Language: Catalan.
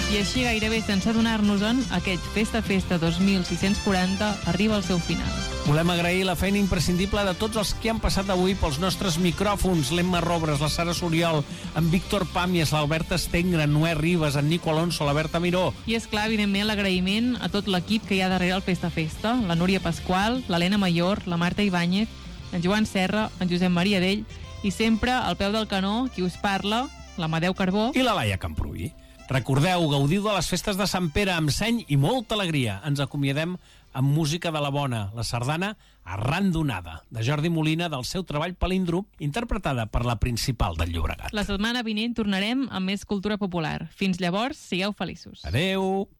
I així, gairebé sense adonar-nos-en, aquest Festa 2640 arriba al seu final. Volem agrair la feina imprescindible de tots els que han passat avui pels nostres micròfons: l'Emma Robres, la Sara Soriol, en Víctor Pàmies, l'Albert Estengre, en Noé Ribas, en Nico Alonso, la Berta Miró. I és clar, evidentment, l'agraïment a tot l'equip que hi ha darrere el Festa, la Núria Pasqual, l'Helena Mayor, la Marta Ibáñez, en Joan Serra, en Josep Maria Dell i sempre al peu del canó qui us parla, l'Amadeu Carbó i la Laia Camprubí. Recordeu, gaudiu de les festes de Sant Pere amb seny i molta alegria. Ens acomiadem amb música de la bona, la sardana Arran d'onada, de Jordi Molina, del seu treball Palíndrom, interpretada per la Principal del Llobregat. La setmana vinent tornarem amb més cultura popular. Fins llavors, sigueu feliços. Adeu!